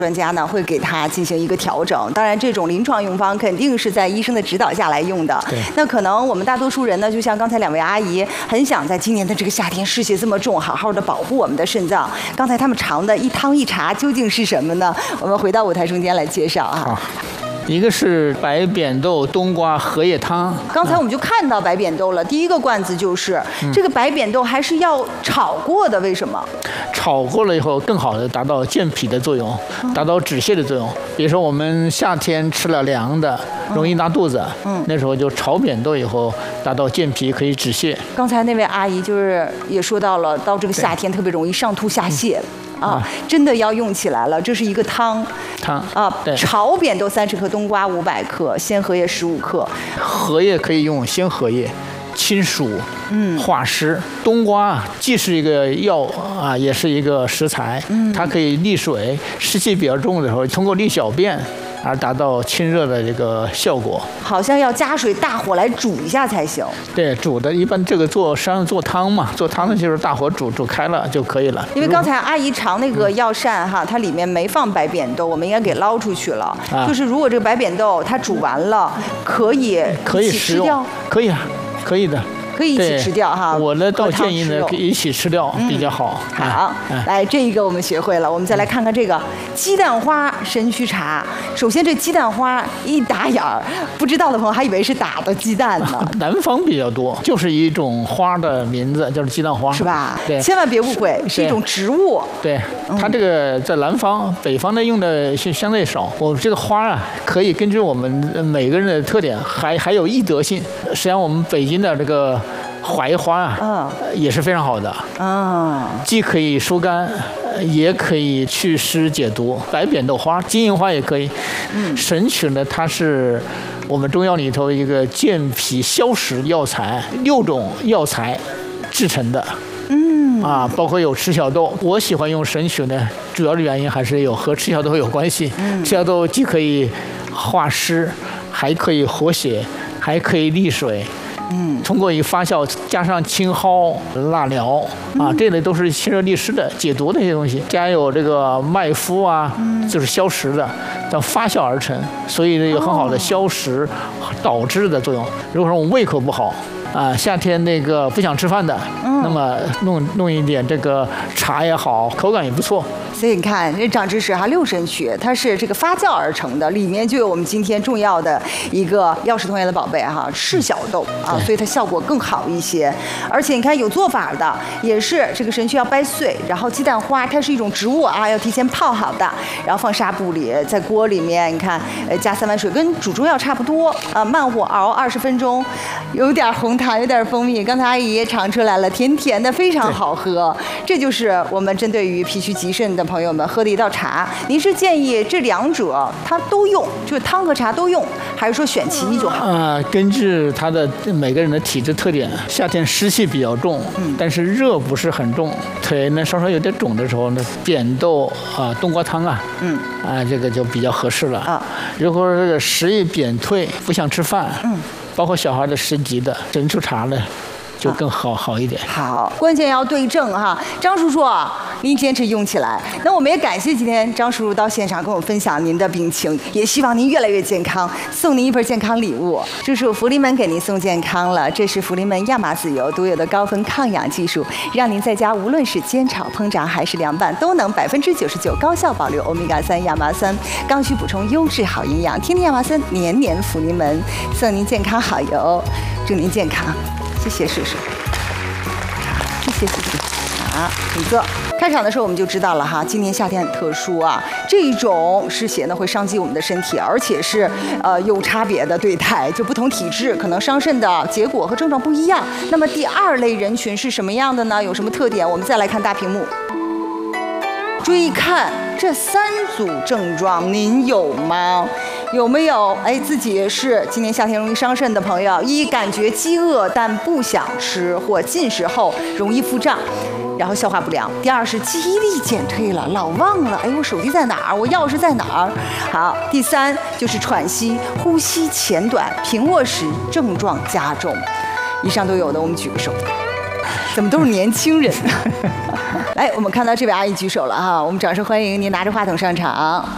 专家呢会给他进行一个调整。当然，这种临床用方肯定是在医生的指导下来用的。那可能我们大多数人呢，就像刚才两位阿姨，很想在今年的这个夏天湿气这么重，好好的保护我们的肾脏。刚才他们尝的一汤一茶究竟是什么呢？我们回到舞台中间来介绍啊。 好，一个是白扁豆冬瓜荷叶汤。 刚才我们就看到白扁豆了，第一个罐子就是这个白扁豆还是要炒过的，为什么？ 炒过了以后，更好的达到健脾的作用，达到止泻的作用。比如说我们夏天吃了凉的，容易拉肚子，那时候就炒扁豆以后，达到健脾，可以止泻。 刚才那位阿姨就是也说到了，到这个夏天特别容易上吐下泻。真的要用起来了。这是一个汤啊，炒扁豆30克，冬瓜500克，鲜荷叶15克。 荷叶可以用鲜荷叶，清暑，化湿。冬瓜既是一个药啊，也是一个食材，它可以利水，湿气比较重的时候，通过利小便而达到清热的这个效果。 好像要加水大火来煮一下才行。 对，煮的一般这个实际上做汤嘛，做汤的就是大火煮开了就可以了。 因为刚才阿姨尝那个药膳哈，它里面没放白扁豆，我们应该给捞出去了。就是如果这个白扁豆它煮完了，可以食用，可以啊，可以的。 可以一起吃掉哈。 我呢倒建议呢可以一起吃掉比较好。 好，来这一个我们学会了，我们再来看看这个鸡蛋花神曲茶。首先这鸡蛋花一打眼儿，不知道的朋友还以为是打的鸡蛋呢。 南方比较多，就是一种花的名字，就是鸡蛋花， 是吧？ 对， 千万别误会，是一种植物。 对，它这个在南方、北方呢用的相对少。我这个花啊，可以根据我们每个人的特点，还有易得性。实际上我们北京的这个槐花啊，也是非常好的，既可以疏肝，也可以祛湿解毒。白扁豆花、金银花也可以。神曲呢，它是我们中药里头一个健脾消食药材，6种药材制成的。包括有赤小豆。我喜欢用神曲呢，主要的原因还是和赤小豆有关系。赤小豆既可以化湿，还可以活血，还可以利水。通过一发酵，加上青蒿、辣苗这类都是清热利湿的、解毒的一些东西。加有这个麦麸啊，就是消食的，发酵而成，所以有很好的消食、导滞的作用。如果说我们胃口不好夏天那个不想吃饭的，那么弄一点这个茶也好，口感也不错。 所以你看，这长知识哈，6神曲它是这个发酵而成的，里面就有我们今天重要的一个药食同源的宝贝哈，赤小豆所以它效果更好一些。而且你看有做法的，也是这个神曲要掰碎，然后鸡蛋花它是一种植物要提前泡好的，然后放纱布里，在锅里面你看加3碗水，跟煮中药差不多慢火熬20分钟，有点红糖，有点蜂蜜。刚才阿姨也尝出来了，甜甜的，非常好喝。这就是我们针对于脾虚极肾的朋友们喝的一道茶。您是建议这2者它都用，就是汤和茶都用，还是说选其一就好？ 根据他的每个人的体质特点，夏天湿气比较重，但是热不是很重，腿呢稍稍有点肿的时候呢，扁豆冬瓜汤这个就比较合适了。如果这个食欲扁退，不想吃饭，包括小孩的食积的神曲茶呢，就更好一点。 好，关键要对症哈。张叔叔，您坚持用起来。那我们也感谢今天张叔叔到现场跟我分享您的病情，也希望您越来越健康，送您一份健康礼物。这是福临门给您送健康了，这是福临门亚麻籽油独有的高分抗氧技术，让您在家无论是煎炒烹炸还是凉拌，都能99%高效保留欧米伽3亚麻酸，刚需补充优质好营养。天天亚麻酸，年年福临门，送您健康好油，祝您健康。谢谢叔叔，谢谢。好，请坐。开场的时候我们就知道了哈，今年夏天很特殊这种湿邪呢会伤及我们的身体，而且是有差别的对待，就不同体质可能伤肾的结果和症状不一样。那么第2类人群是什么样的呢？有什么特点？我们再来看大屏幕，追看这3组症状，您有吗？有没有自己是今年夏天容易伤肾的朋友？一，感觉饥饿但不想吃，或进食后容易腹胀，然后消化不良。第2是记忆力减退了，老忘了，我手机在哪儿？我钥匙在哪儿？好，第3就是喘息、呼吸浅短，平卧时症状加重。以上都有的，我们举个手。怎么都是年轻人？来，我们看到这位阿姨举手了哈，我们掌声欢迎您拿着话筒上场。